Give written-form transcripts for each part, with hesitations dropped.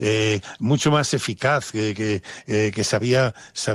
mucho más eficaz, que sabía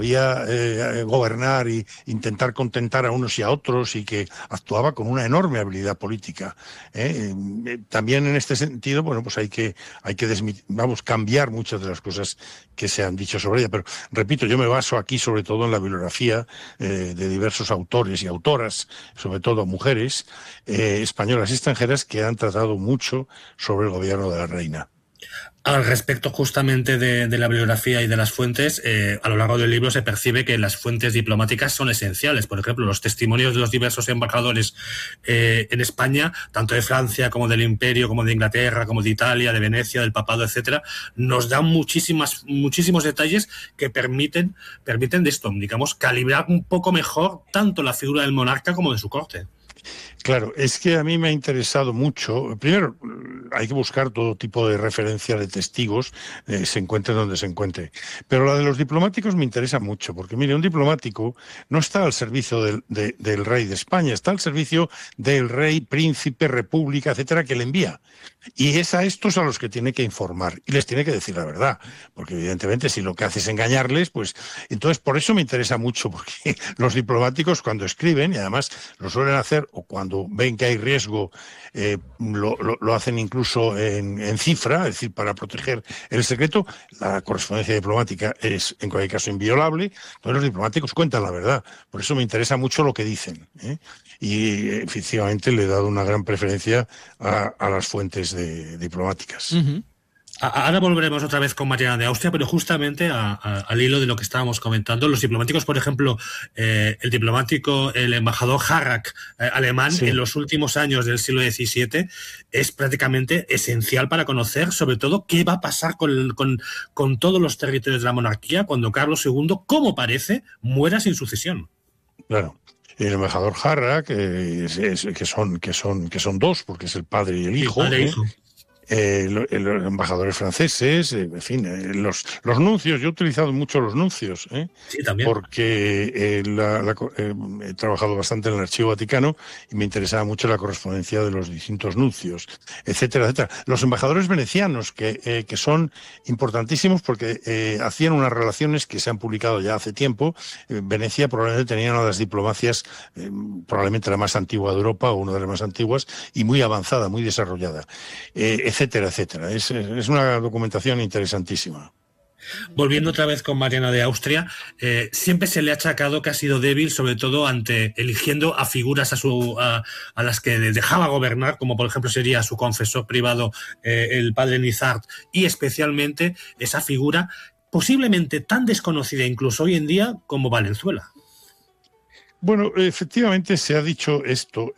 gobernar y intentar contentar a unos y a otros, y que actuaba con una enorme habilidad política. También en este sentido, bueno, pues hay que cambiar muchas de las cosas que se han dicho sobre ella. Pero repito, yo me baso aquí sobre todo en la bibliografía de diversos autores y autoras, sobre todo mujeres españolas y extranjeras, que han tratado mucho sobre el gobierno de la reina. Al respecto justamente de la bibliografía y de las fuentes, a lo largo del libro se percibe que las fuentes diplomáticas son esenciales. Por ejemplo, los testimonios de los diversos embajadores en España, tanto de Francia como del Imperio, como de Inglaterra, como de Italia, de Venecia, del Papado, etcétera, nos dan muchísimos detalles que permiten de esto, digamos, calibrar un poco mejor tanto la figura del monarca como de su corte. Claro, es que a mí me ha interesado mucho. Primero, hay que buscar todo tipo de referencia de testigos, se encuentre donde se encuentre. Pero la de los diplomáticos me interesa mucho, porque mire, un diplomático no está al servicio del rey de España, está al servicio del rey, príncipe, república, etcétera, que le envía. Y es a estos a los que tiene que informar y les tiene que decir la verdad, porque evidentemente si lo que hace es engañarles, pues entonces por eso me interesa mucho, porque los diplomáticos cuando escriben, y además lo suelen hacer, o cuando ven que hay riesgo, lo hacen incluso en cifra, es decir, para proteger el secreto. La correspondencia diplomática es en cualquier caso inviolable, entonces los diplomáticos cuentan la verdad. Por eso me interesa mucho lo que dicen, y efectivamente le he dado una gran preferencia a las fuentes diplomáticas. Uh-huh. Ahora volveremos otra vez con Mariana de Austria, pero justamente al hilo de lo que estábamos comentando, los diplomáticos, por ejemplo, el embajador Harrach alemán, sí, en los últimos años del siglo XVII, es prácticamente esencial para conocer, sobre todo, qué va a pasar con todos los territorios de la monarquía cuando Carlos II, como parece, muera sin sucesión. Claro. El embajador Harrach, que son dos, porque es el padre y el hijo. El padre e hijo. Los embajadores franceses, en fin, los nuncios. Yo he utilizado mucho los nuncios, sí, también, porque he trabajado bastante en el Archivo Vaticano y me interesaba mucho la correspondencia de los distintos nuncios, etcétera, etcétera. Los embajadores venecianos, que son importantísimos porque hacían unas relaciones que se han publicado ya hace tiempo. Venecia probablemente tenía una de las diplomacias, probablemente la más antigua de Europa, o una de las más antiguas, y muy avanzada, muy desarrollada, etcétera, etcétera. Es una documentación interesantísima. Volviendo otra vez con Mariana de Austria, siempre se le ha achacado que ha sido débil, sobre todo eligiendo a figuras a las que dejaba gobernar, como por ejemplo sería su confesor privado, el padre Nizard, y especialmente esa figura posiblemente tan desconocida incluso hoy en día como Valenzuela. Bueno, efectivamente se ha dicho esto.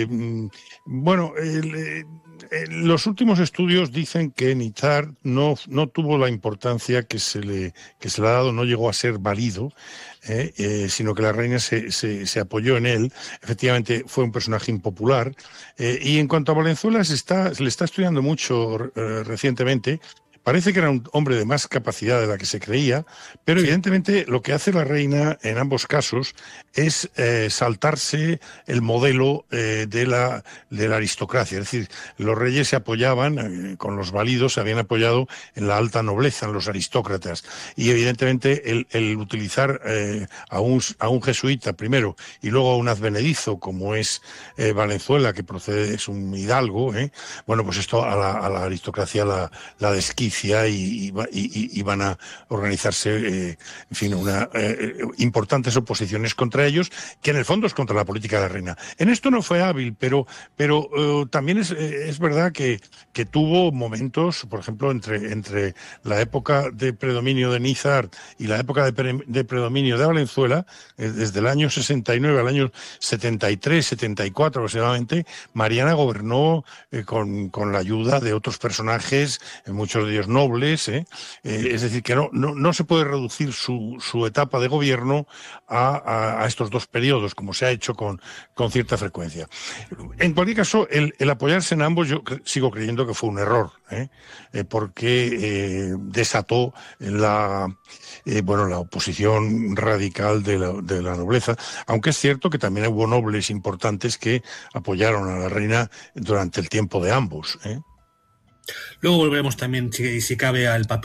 Los últimos estudios dicen que Nizard no tuvo la importancia que se le ha dado, no llegó a ser válido, sino que la reina se apoyó en él. Efectivamente fue un personaje impopular. Y en cuanto a Valenzuela, se le está estudiando mucho recientemente. Parece que era un hombre de más capacidad de la que se creía, pero evidentemente lo que hace la reina en ambos casos es saltarse el modelo de la aristocracia. Es decir, los reyes se apoyaban, con los válidos se habían apoyado en la alta nobleza, en los aristócratas. Y evidentemente el utilizar a un jesuita primero y luego a un advenedizo como es Valenzuela, que es un hidalgo, bueno, pues esto a la aristocracia la desquicia. Y van a organizarse, en fin, importantes oposiciones contra ellos, que en el fondo es contra la política de la reina. En esto no fue hábil, pero también es verdad que tuvo momentos, por ejemplo, entre la época de predominio de Nizard y la época de predominio de Valenzuela, desde el año 69 al año 73, 74 aproximadamente, Mariana gobernó con la ayuda de otros personajes, muchos de ellos nobles, es decir, que no se puede reducir su etapa de gobierno a estos dos periodos, como se ha hecho con cierta frecuencia. En cualquier caso, el apoyarse en ambos, yo sigo creyendo que fue un error, porque desató la oposición radical de la nobleza, aunque es cierto que también hubo nobles importantes que apoyaron a la reina durante el tiempo de ambos. Luego volveremos también, si cabe, al papel